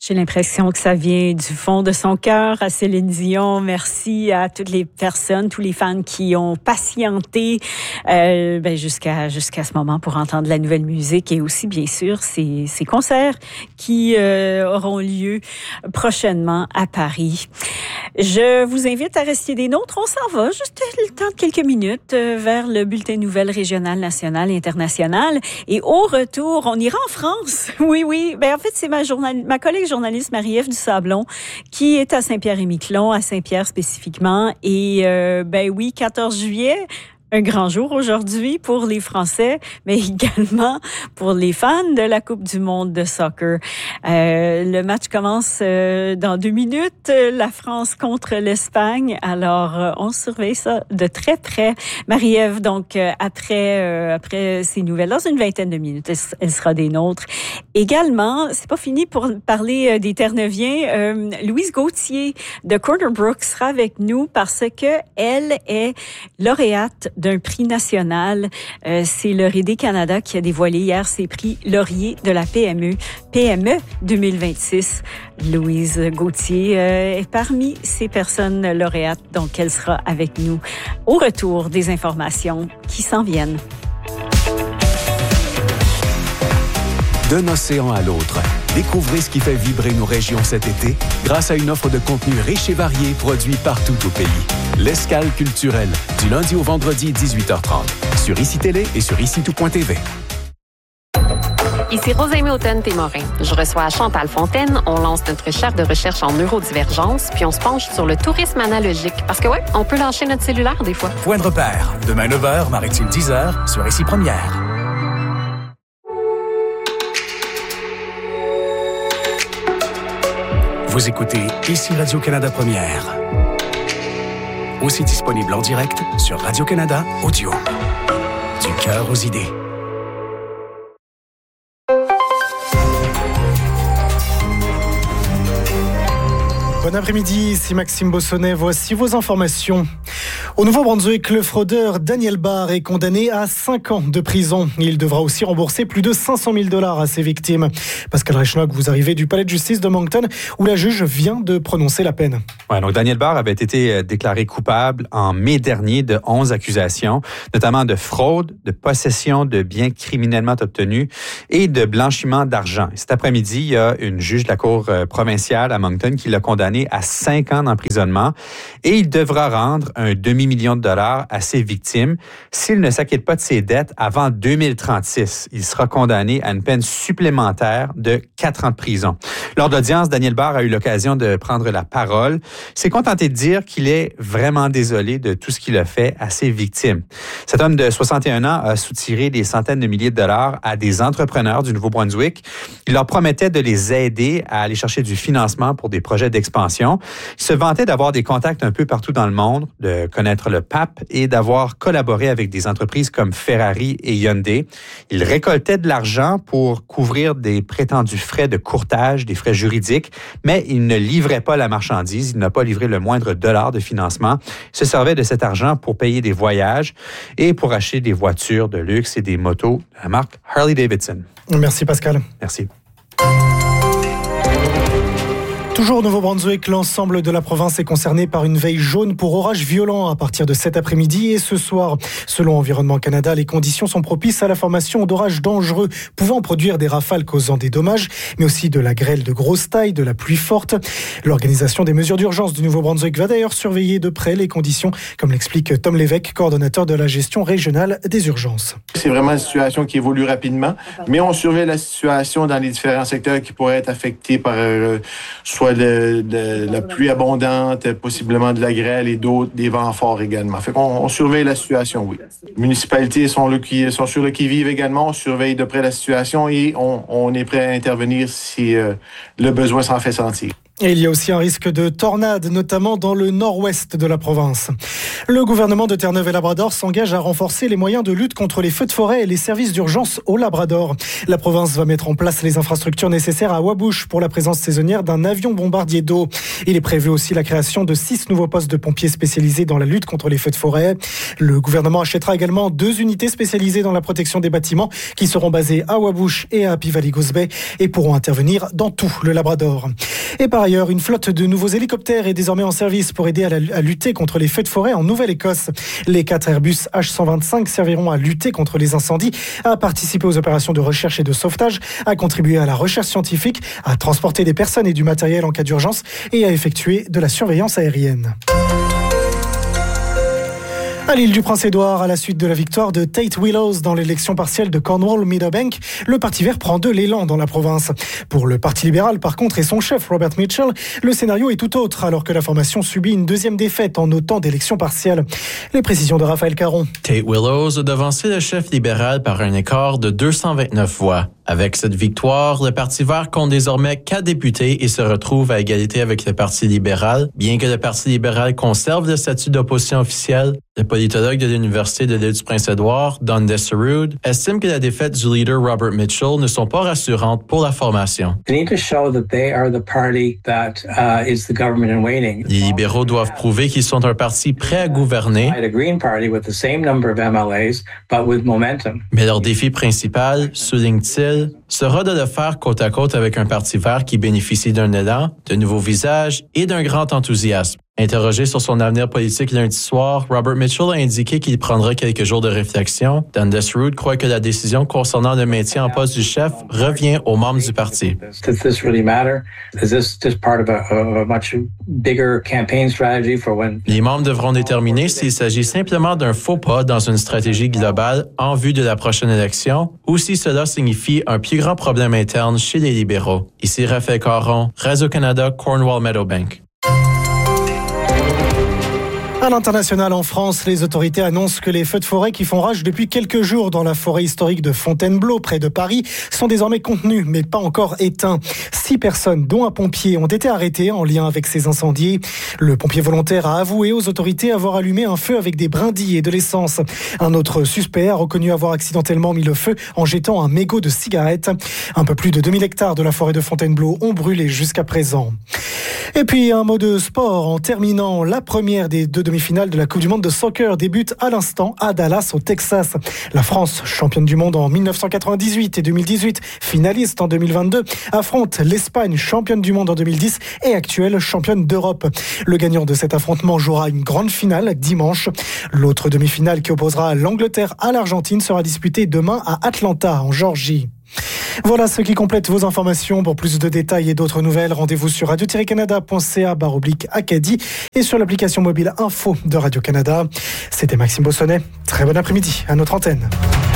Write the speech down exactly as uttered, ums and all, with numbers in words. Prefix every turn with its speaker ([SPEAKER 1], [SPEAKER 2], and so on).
[SPEAKER 1] J'ai l'impression que ça vient du fond de son cœur à Céline Dion. Merci à toutes les personnes, tous les fans qui ont patienté euh, ben jusqu'à jusqu'à ce moment pour entendre la nouvelle musique et aussi, bien sûr, ces, ces concerts qui euh, auront lieu prochainement à Paris. Je vous invite à rester des nôtres. On s'en va juste le temps de quelques minutes euh, vers le bulletin nouvelles régional, national et international. Et au retour, on ira en France. Oui, oui. Ben en fait, c'est ma journal... ma collègue journaliste Marie-Ève Dusablon qui est à Saint-Pierre-et-Miquelon, à Saint-Pierre spécifiquement. Et euh, ben oui, quatorze juillet. Un grand jour aujourd'hui pour les Français, mais également pour les fans de la Coupe du monde de soccer. Euh, le match commence euh, dans deux minutes, la France contre l'Espagne. Alors, euh, on surveille ça de très près. Marie-Ève, donc, euh, après euh, après ces nouvelles, dans une vingtaine de minutes, elle, elle sera des nôtres. Également, c'est pas fini pour parler euh, des Terre-Neuviens. Euh, Louise Gauthier de Corner Brook sera avec nous parce que elle est lauréate d'un prix national. Euh, c'est le R D Canada qui a dévoilé hier ses prix Laurier de la P M E, P M E deux mille vingt-six. Louise Gauthier euh, est parmi ces personnes lauréates, donc elle sera avec nous au retour des informations qui s'en viennent.
[SPEAKER 2] D'un océan à l'autre, découvrez ce qui fait vibrer nos régions cet été grâce à une offre de contenu riche et varié produit partout au pays. L'Escale culturelle, du lundi au vendredi, dix-huit heures trente, sur I C I Télé et sur ici tout point t v.
[SPEAKER 3] Ici Rosalie Houghton-Témorin. Je reçois Chantal Fontaine. On lance notre chaire de recherche en neurodivergence, puis on se penche sur le tourisme analogique. Parce que, ouais, on peut lâcher notre cellulaire des fois.
[SPEAKER 4] Point de repère. Demain neuf heures, Maritime dix heures, sur Ici Première. Vous écoutez Ici Radio-Canada Première. Aussi disponible en direct sur Radio-Canada Audio. Du cœur aux idées.
[SPEAKER 5] Bon après-midi, ici Maxime Bossonnet. Voici vos informations. Au Nouveau-Brunswick, le fraudeur Daniel Barr est condamné à cinq ans de prison. Il devra aussi rembourser plus de cinq cent mille dollars à ses victimes. Pascal Rechnock, vous arrivez du palais de justice de Moncton, où la juge vient de prononcer la peine.
[SPEAKER 6] Ouais, donc Daniel Barr avait été déclaré coupable en mai dernier de onze accusations, notamment de fraude, de possession de biens criminellement obtenus et de blanchiment d'argent. Cet après-midi, il y a une juge de la Cour provinciale à Moncton qui l'a condamné à cinq ans d'emprisonnement et il devra rendre un demi-million de dollars à ses victimes. S'il ne s'acquitte pas de ses dettes avant deux mille trente-six, il sera condamné à une peine supplémentaire de quatre ans de prison. Lors de l'audience, Daniel Barr a eu l'occasion de prendre la parole. Il s'est contenté de dire qu'il est vraiment désolé de tout ce qu'il a fait à ses victimes. Cet homme de soixante et un ans a soutiré des centaines de milliers de dollars à des entrepreneurs du Nouveau-Brunswick. Il leur promettait de les aider à aller chercher du financement pour des projets d'expansion. Il se vantait d'avoir des contacts un peu partout dans le monde, de connaître le pape et d'avoir collaboré avec des entreprises comme Ferrari et Hyundai. Il récoltait de l'argent pour couvrir des prétendus frais de courtage, des frais juridiques, mais il ne livrait pas la marchandise. Il n'a pas livré le moindre dollar de financement. Il se servait de cet argent pour payer des voyages et pour acheter des voitures de luxe et des motos de la marque Harley-Davidson.
[SPEAKER 5] Merci Pascal.
[SPEAKER 6] Merci.
[SPEAKER 5] Toujours au Nouveau-Brunswick, l'ensemble de la province est concerné par une veille jaune pour orages violents à partir de cet après-midi et ce soir. Selon Environnement Canada, les conditions sont propices à la formation d'orages dangereux pouvant produire des rafales causant des dommages, mais aussi de la grêle de grosse taille, de la pluie forte. L'organisation des mesures d'urgence du Nouveau-Brunswick va d'ailleurs surveiller de près les conditions, comme l'explique Tom Lévesque, coordonnateur de la gestion régionale des urgences.
[SPEAKER 7] C'est vraiment une situation qui évolue rapidement, mais on surveille la situation dans les différents secteurs qui pourraient être affectés par euh, soit de, de la pluie abondante, possiblement de la grêle et d'autres, des vents forts également. Fait qu'on on surveille la situation, oui. Les municipalités sont, le qui, sont sur le qui-vive également, on surveille de près la situation et on, on est prêt à intervenir si euh, le besoin s'en fait sentir.
[SPEAKER 5] Et il y a aussi un risque de tornade, notamment dans le nord-ouest de la province. Le gouvernement de Terre-Neuve et Labrador s'engage à renforcer les moyens de lutte contre les feux de forêt et les services d'urgence au Labrador. La province va mettre en place les infrastructures nécessaires à Wabush pour la présence saisonnière d'un avion bombardier d'eau. Il est prévu aussi la création de six nouveaux postes de pompiers spécialisés dans la lutte contre les feux de forêt. Le gouvernement achètera également deux unités spécialisées dans la protection des bâtiments qui seront basées à Wabush et à Happy Valley Goose Bay et pourront intervenir dans tout le Labrador. Et par ailleurs, une flotte de nouveaux hélicoptères est désormais en service pour aider à, la, à lutter contre les feux de forêt en Nouvelle-Écosse. Les quatre Airbus H cent vingt-cinq serviront à lutter contre les incendies, à participer aux opérations de recherche et de sauvetage, à contribuer à la recherche scientifique, à transporter des personnes et du matériel en cas d'urgence et à effectuer de la surveillance aérienne. À l'île du Prince-Édouard, à la suite de la victoire de Tate Willows dans l'élection partielle de Cornwall-Meadowbank, le Parti vert prend de l'élan dans la province. Pour le Parti libéral, par contre, et son chef Robert Mitchell, le scénario est tout autre, alors que la formation subit une deuxième défaite en autant d'élections partielles. Les précisions de Raphaël Caron.
[SPEAKER 8] Tate Willows a devancé le chef libéral par un écart de deux cent vingt-neuf voix. Avec cette victoire, le Parti vert compte désormais quatre députés et se retrouve à égalité avec le Parti libéral. Bien que le Parti libéral conserve le statut d'opposition officielle, le politologue de l'Université de l'île du Prince-Édouard, Don Desseroud, estime que la défaite du leader Robert Mitchell ne sont pas rassurantes pour la formation.
[SPEAKER 9] Les
[SPEAKER 8] libéraux doivent prouver qu'ils sont un parti prêt à gouverner, mais leur défi principal, souligne-t-il, sera de le faire côte à côte avec un Parti vert qui bénéficie d'un élan, de nouveaux visages et d'un grand enthousiasme. Interrogé sur son avenir politique lundi soir, Robert Mitchell a indiqué qu'il prendra quelques jours de réflexion. Dan Desseroud croit que la décision concernant le maintien en poste du chef revient aux membres du parti. Les membres devront déterminer s'il s'agit simplement d'un faux pas dans une stratégie globale en vue de la prochaine élection ou si cela signifie un plus grand problème interne chez les libéraux. Ici Raphaël Caron, Radio-Canada, Cornwall-Meadowbank.
[SPEAKER 5] À l'international, en France, les autorités annoncent que les feux de forêt qui font rage depuis quelques jours dans la forêt historique de Fontainebleau, près de Paris, sont désormais contenus, mais pas encore éteints. Six personnes, dont un pompier, ont été arrêtées en lien avec ces incendies. Le pompier volontaire a avoué aux autorités avoir allumé un feu avec des brindilles et de l'essence. Un autre suspect a reconnu avoir accidentellement mis le feu en jetant un mégot de cigarette. Un peu plus de deux mille hectares de la forêt de Fontainebleau ont brûlé jusqu'à présent. Et puis un mot de sport en terminant. La première des deux demi-finales de la Coupe du Monde de soccer débute à l'instant à Dallas au Texas. La France, championne du monde en dix-neuf cent quatre-vingt-dix-huit et deux mille dix-huit, finaliste en deux mille vingt-deux, affronte l'Espagne, championne du monde en deux mille dix et actuelle championne d'Europe. Le gagnant de cet affrontement jouera une grande finale dimanche. L'autre demi-finale qui opposera l'Angleterre à l'Argentine sera disputée demain à Atlanta en Géorgie. Voilà ce qui complète vos informations. Pour plus de détails et d'autres nouvelles, rendez-vous sur radio tiret canada point c a barre oblique Acadie et sur l'application mobile Info de Radio-Canada. C'était Maxime Bossonnet. Très bon après-midi à notre antenne.